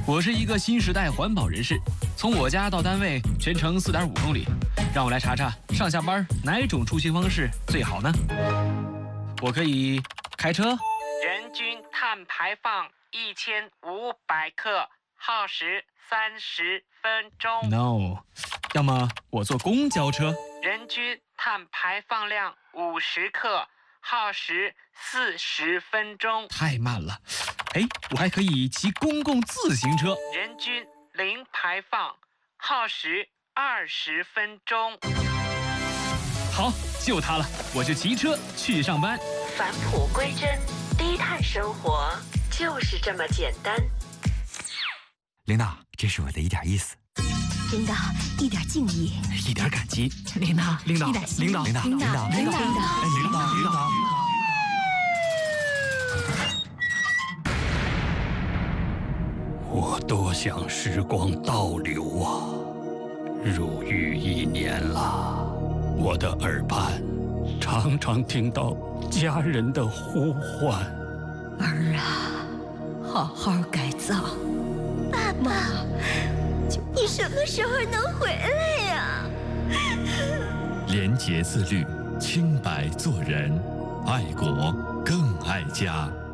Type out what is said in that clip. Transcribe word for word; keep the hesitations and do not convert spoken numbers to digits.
我是一个新时代环保人士，从我家到单位全程四点五公里，让我来查查上下班哪种出行方式最好呢？我可以开车， 人均碳排放一千五百克，耗时三十分钟。 No， 要么我坐公交车， 人均碳排放量五十克，耗时四十分钟。 太慢了。哎，我还可以骑公共自行车， 人均零排放，耗时二十分钟。 好，就它了，我就骑车去上班。 返璞归真，低碳生活就是这么简单。 领导，这是我的一点意思。 领导，一点敬意， 一点感激。 领导， 领导， 一点领导，领导，领导，领导， 领导， 哎，领导，领导。 我多想时光倒流啊！入狱一年了，我的耳畔常常听到家人的呼唤。 儿啊，好好改造。爸爸，你什么时候能回来呀？ 廉洁自律，清白做人，爱国更爱家。